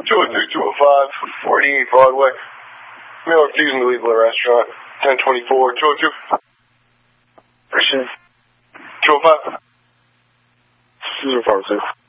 202, 205, 48 Broadway. Male refusing to leave the restaurant. 1024, 202. Person. 205. 456.